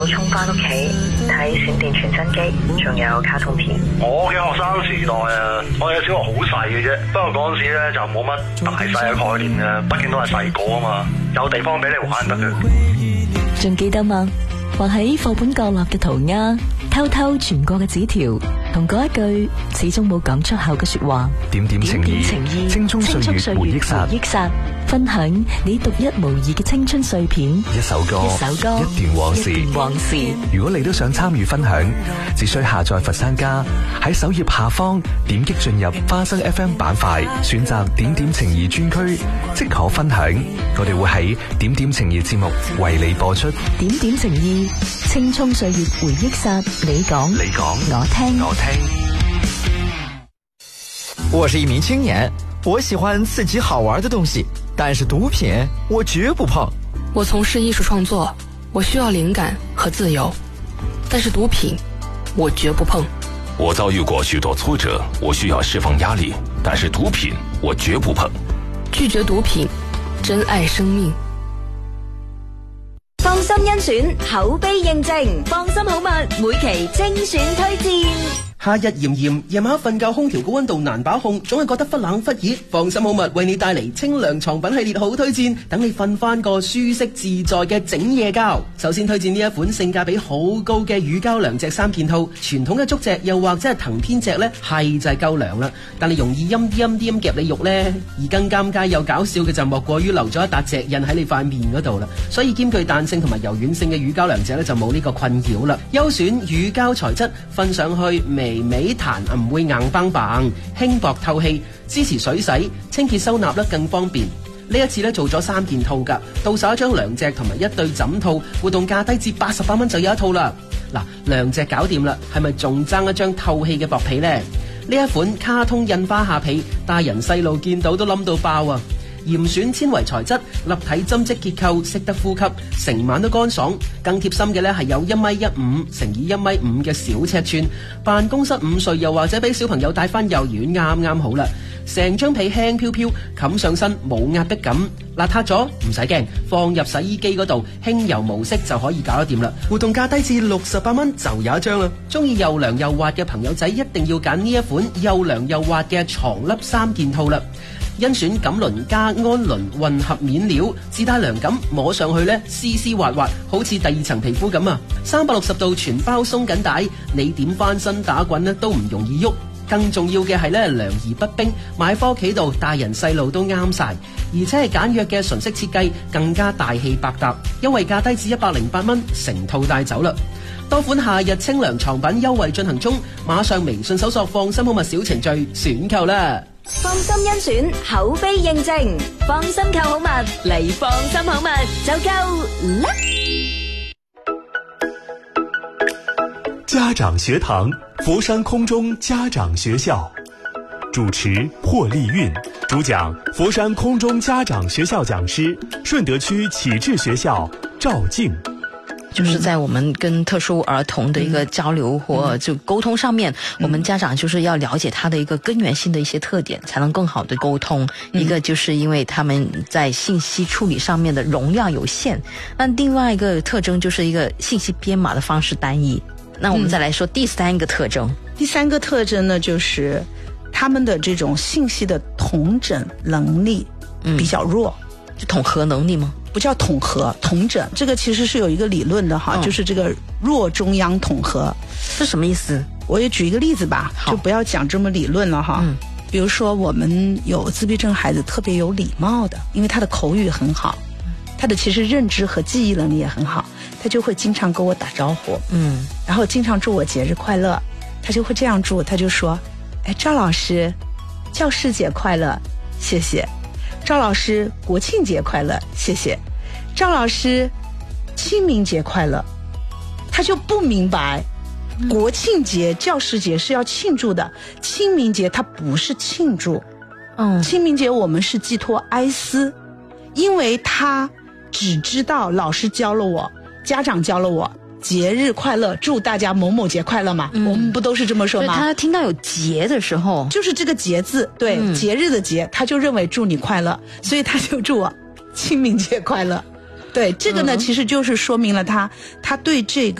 衝翻屋企睇閃電傳真機，仲有卡通片。 我嘅學生時代啊，我嘅小學好細嘅啫，不過嗰陣時咧就冇乜大細嘅概念嘅，畢竟都係細個啊嘛，有地方俾你玩得嘅。 仲記得嗎？畫喺課本角落嘅塗鴉，偷偷傳過嘅紙條，同嗰一句始終冇講出口嘅說話， 點點情意，青蔥歲月回憶殺，分享你獨一無二嘅青春碎片，一首歌，一段往事。如果你都想參與分享，只需下載佛山家，喺首頁下方點擊進入花生 FM 板塊，選擇點點情意專區，即可分享。我哋會喺點點情意節目為你播出。 點點情意，青蔥歲月回憶殺，你講，我聽。 我是一名青年，我喜歡刺激好玩的東西，但是毒品我絕不碰。 我從事藝術創作，我需要靈感和自由，但是毒品我絕不碰。 我遭遇過許多挫折，我需要釋放壓力，但是毒品我絕不碰。 拒絕毒品，珍愛生命。 放心甄選，口碑認證，放心好物，每期精選推薦。 夏日炎炎，夜晚瞓覺空調嘅溫度難把控，總係覺得忽冷忽熱。放心好物為你帶嚟清涼床品系列好推薦，等你瞓翻個舒適自在嘅整夜覺。首先推薦呢一款性價比好高嘅乳膠涼席3件套，傳統嘅竹席又或者係藤編席呢，係就係夠涼啦，但係容易陰啲夾你肉呢。而更尷尬又搞笑嘅就莫過於留咗一笪席印喺你塊面嗰度啦，所以兼具彈性同埋柔軟性嘅乳膠涼席呢，就冇呢個困擾啦。優選乳膠材質，瞓上去微微彈，唔會硬邦邦，輕薄透氣，支持水洗、清潔收納更方便。呢一次做咗3件套㗎，到手一張涼席同埋一對枕套，活動價低至88蚊就有一套啦。嗱，涼席搞掂啦，係咪仲爭一張透氣嘅薄被呢？呢一款卡通印花下被，大人細路見到都冧到爆啊！嚴選纖維材質，立體針織結構，識得呼吸，成晚都乾爽。更貼心嘅係有1.15米乘以1.5米嘅小尺寸，辦公室午睡又或者俾小朋友帶翻幼兒園啱啱好啦。成張被輕飄飄，冚上身冇壓迫感，邋遢咗唔使驚，放入洗衣機嗰度輕柔模式就可以搞得掂啦。活動價低至68蚊就有一張啦。中意又涼又滑嘅朋友仔一定要揀呢一款又涼又滑嘅床笠3件套啦。甄選錦綸加安綸混合面料，自帶涼感，摸上去絲絲滑滑，好似第2層皮膚咁啊！360度全包鬆緊帶，你點翻身打滾都唔容易喐。更重要嘅係涼而不冰，買返屋企度大人細路都啱晒，而且係簡約嘅純色設計，更加大氣百搭，因為價低至108蚊，成套帶走啦。多款夏日清涼床品優惠進行中，馬上微信搜索放心好物小程序選購啦。 放心甄選，口碑認證，放心購好物嚟放心好物就夠啦。 家長學堂，佛山空中家長學校，主持霍麗韻，主講佛山空中家長學校講師，順德區啟智學校趙靜。 就是在我們跟特殊兒童的一個交流或就溝通上面，我們家長就是要了解他的一個根源性的一些特點，才能更好的溝通。一個就是因為他們在信息處理上面的容量有限，那另外一個特徵就是一個信息編碼的方式單一。那我們再來說第3個特徵。 第3個特徵呢，就是他們的這種信息的統整能力比較弱。 就統合能力嗎？ 不叫統合，統整，這個其實是有一個理論的哈，就是這個弱中央統合。 是什麼意思？ 我也舉一個例子吧，就不要講這麼理論了哈。比如說我們有自閉症孩子特別有禮貌的，因為他的口語很好，他的其實認知和記憶能力也很好，他就會經常跟我打招呼，然後經常祝我節日快樂，他就會這樣祝，他就說，哎，趙老師，教師節快樂，謝謝。趙老師國慶節快樂，謝謝。趙老師清明節快樂。他就不明白國慶節教師節是要慶祝的，清明節它不是慶祝。清明節我們是寄託哀思，因為他只知道老師教了我，家長教了我，節日快樂，祝大家某某節快樂嘛，我們不都是這麼說嗎？ 他聽到有節的時候， 就是這個節字，對，節日的節，他就認為祝你快樂，所以他就祝我清明節快樂。 对，这个呢，其实就是说明了他对这个